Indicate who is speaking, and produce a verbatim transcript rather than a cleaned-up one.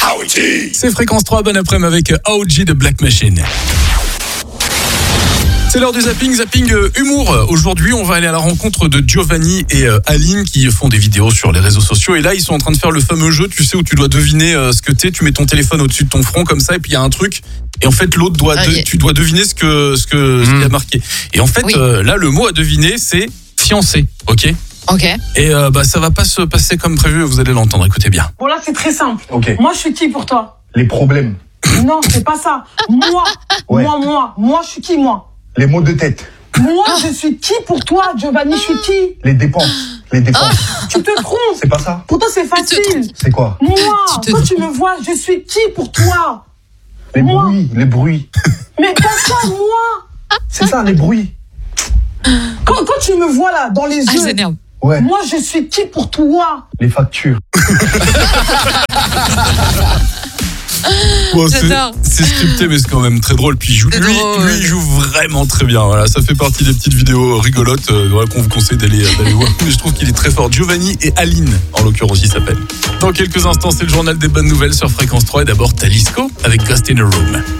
Speaker 1: O G. C'est Fréquence trois, bon après-midi avec O G de Black Machine. C'est l'heure du zapping, zapping euh, humour. Aujourd'hui, on va aller à la rencontre de Giovanni et euh, Aline qui font des vidéos sur les réseaux sociaux. Et là, ils sont en train de faire le fameux jeu, tu sais, où tu dois deviner euh, ce que t'es. Tu mets ton téléphone au-dessus de ton front comme ça, et puis il y a un truc. Et en fait, l'autre doit, de, tu dois deviner ce que ce que ce qu'il y a marqué. Et en fait, oui. euh, là, le mot à deviner, c'est fiancé, ok ?
Speaker 2: Ok.
Speaker 1: Et euh, bah ça va pas se passer comme prévu. Vous allez l'entendre. Écoutez bien.
Speaker 3: Bon là, c'est très simple.
Speaker 4: Ok.
Speaker 3: Moi, je suis qui pour toi ?
Speaker 4: Les problèmes.
Speaker 3: Non, c'est pas ça. Moi, ouais. moi, moi, moi, je suis qui moi ?
Speaker 4: Les maux de tête.
Speaker 3: Moi, je suis qui pour toi, Giovanni ? Je suis qui ?
Speaker 4: Les dépenses. Les dépenses.
Speaker 3: Tu te trompes.
Speaker 4: C'est pas ça.
Speaker 3: Pour toi, c'est facile.
Speaker 4: C'est quoi ?
Speaker 3: Moi,
Speaker 2: tu
Speaker 3: toi, tu me vois, je suis qui pour toi ?
Speaker 4: Les
Speaker 3: moi.
Speaker 4: bruits. Les bruits.
Speaker 3: Mais pas ça, moi.
Speaker 4: C'est ça, les bruits.
Speaker 3: Quand, quand tu me vois là, dans les
Speaker 2: Ah,
Speaker 3: yeux.
Speaker 2: ça énerve.
Speaker 4: Ouais.
Speaker 3: Moi, je suis qui pour toi ?
Speaker 4: Les factures.
Speaker 1: Bon, c'est,
Speaker 2: J'adore.
Speaker 1: c'est scripté, mais c'est quand même très drôle. Puis il joue,
Speaker 2: C'est
Speaker 1: lui,
Speaker 2: drôle.
Speaker 1: lui, il joue vraiment très bien. Voilà, ça fait partie des petites vidéos rigolotes euh, voilà, qu'on vous conseille d'aller, d'aller voir. Mais je trouve qu'il est très fort. Giovanni et Aline, en l'occurrence, il s'appelle. Dans quelques instants, c'est le journal des bonnes nouvelles sur Fréquence trois. Et d'abord, Talisco avec Ghost in a Room.